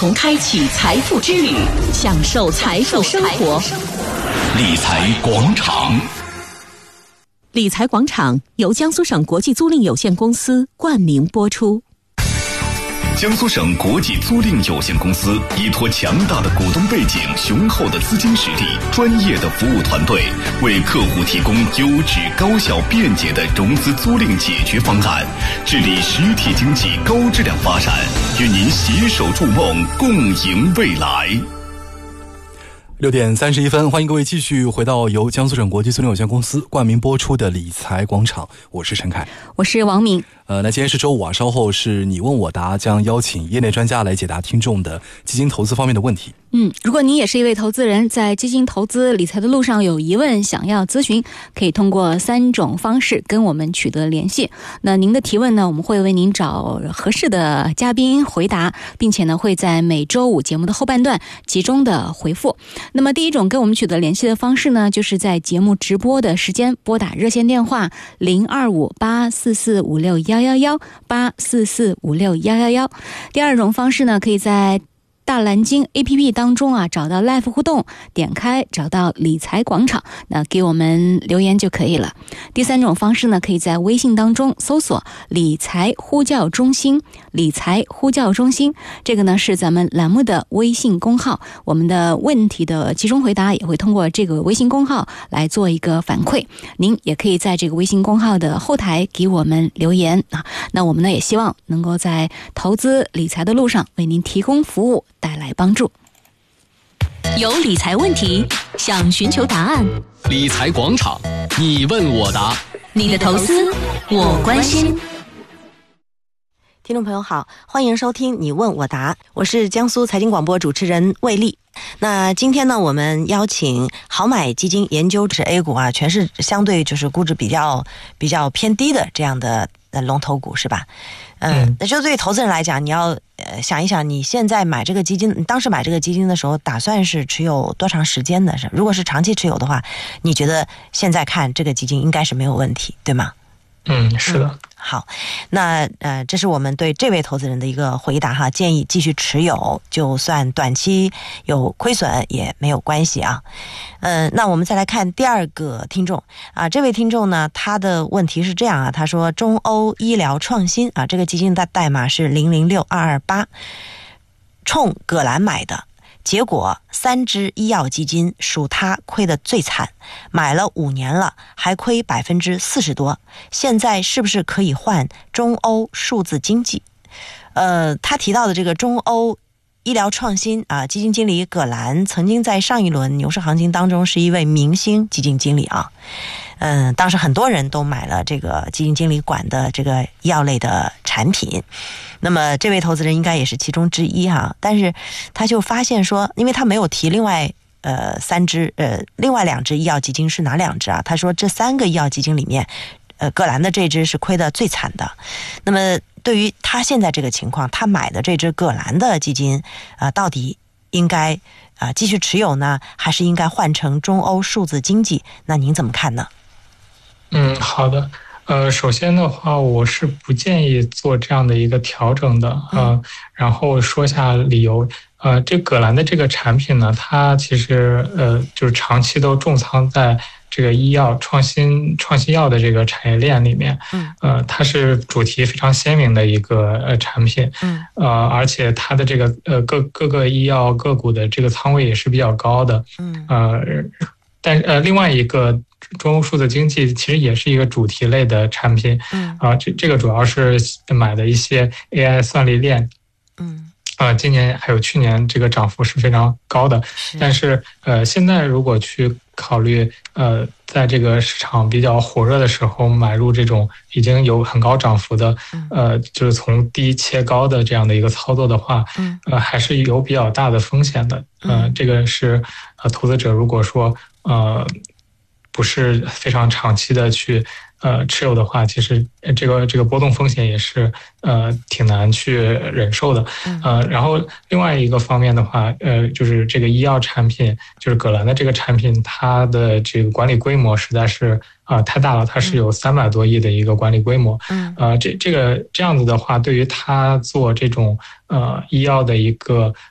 同开启财富之旅，享受财富生活。 理财广场， 理财广场由江苏省国际租赁有限公司冠名播出。 江苏省国际租赁有限公司依托强大的股东背景、雄厚的资金实力、专业的服务团队，为客户提供优质、高效、便捷的融资租赁解决方案，致力实体经济高质量发展，与您携手筑梦，共赢未来。 6点31分，欢迎各位继续回到由江苏省国际租赁有限公司冠名播出的理财广场，我是陈凯， 我是王敏。 那今天是周五啊，稍后是你问我答，将邀请业内专家来解答听众的基金投资方面的问题。 如果您也是一位投资人，在基金投资理财的路上有疑问想要咨询，可以通过3种方式跟我们取得联系。那您的提问呢，我们会为您找合适的嘉宾回答，并且呢会在每周五节目的后半段集中的回复。那么第一种跟我们取得联系的方式呢，就是在节目直播的时间拨打热线电话025-844-5611-844-5611。第二种方式呢，可以在大蓝鲸 APP 当中啊，找到 Live 互动，点开找到理财广场，那给我们留言就可以了。第三种方式呢，可以在微信当中搜索理财呼叫中心，理财呼叫中心，这个呢是咱们栏目的微信公号，我们的问题的集中回答也会通过这个微信公号来做一个反馈。您也可以在这个微信公号的后台给我们留言啊。那我们呢也希望能够在投资理财的路上为您提供服务，带来帮助。 有理财问题想寻求答案， 理财广场，你问我答， 你的投资我关心。 听众朋友好，欢迎收听你问我答，我是江苏财经广播主持人魏丽。那今天呢，我们邀请好买基金研究是 A 股啊，全是相对就是估值比较偏低的这样的龙头股是吧？那就对于投资人来讲，你要想一想，你现在买这个基金，你当时买这个基金的时候，打算是持有多长时间的？如果是长期持有的话，你觉得现在看这个基金应该是没有问题，对吗？ 是的。 好，那这是我们对这位投资人的一个回答哈，建议继续持有，就算短期有亏损也没有关系啊。那我们再来看第二个听众啊，这位听众呢，他的问题是这样啊，他说中欧医疗创新啊，这个基金的代码是006228，冲葛兰买的。结果3只医药基金属他亏得最惨，买了5年了，还亏40%多。现在是不是可以换中欧数字经济？他提到的这个中欧医疗创新啊，基金经理葛兰曾经在上一轮牛市行情当中是一位明星基金经理啊。当时很多人都买了这个基金经理管的这个医药类的产品，那么这位投资人应该也是其中之一哈。但是他就发现说，因为他没有提另外另外2只医药基金是哪2只啊？他说这3个医药基金里面，葛兰的这只是亏得最惨的。那么对于他现在这个情况，他买的这只葛兰的基金到底应该继续持有呢，还是应该换成中欧数字经济？那您怎么看呢？ 好的。首先的话，我是不建议做这样的一个调整的然后说下理由。这葛兰的这个产品呢，它其实就是长期都重仓在这个医药创新药的这个产业链里面。它是主题非常鲜明的一个产品。而且它的这个各个医药个股的这个仓位也是比较高的。但另外一个中欧数字经济其实也是一个主题类的产品。这个主要是买的一些 AI 算力链。今年还有去年这个涨幅是非常高的。但是现在如果去考虑在这个市场比较火热的时候买入这种已经有很高涨幅的就是从低切高的这样的一个操作的话，还是有比较大的风险的。这个是投资者如果说不是非常长期的去持有的话，其实这个波动风险也是挺难去忍受的。然后另外一个方面的话，就是这个医药产品，就是葛兰的这个产品，它的这个管理规模实在是太大了，它是有300多亿的一个管理规模。这样子的话，对于它做这种医药的一个